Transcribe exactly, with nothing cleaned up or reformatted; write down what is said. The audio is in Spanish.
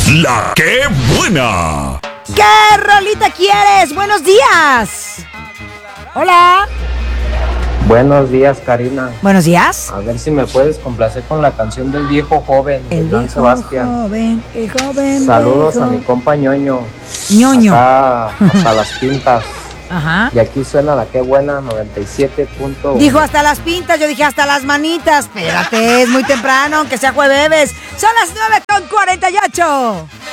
La que buena. ¿Qué rolita quieres? Buenos días. Hola. Buenos días, Karina. Buenos días. A ver si me puedes complacer con la canción del viejo joven, El de Joan viejo Sebastián. joven, el joven Saludos viejo. a mi compa Ñoño. Ñoño. Acá hasta las pintas. Ajá. Y aquí suena la que buena noventa y siete punto uno. Dijo hasta las pintas, yo dije hasta las manitas. Espérate, es muy temprano, aunque sea jueves. Son las nueve con cuarenta y ocho.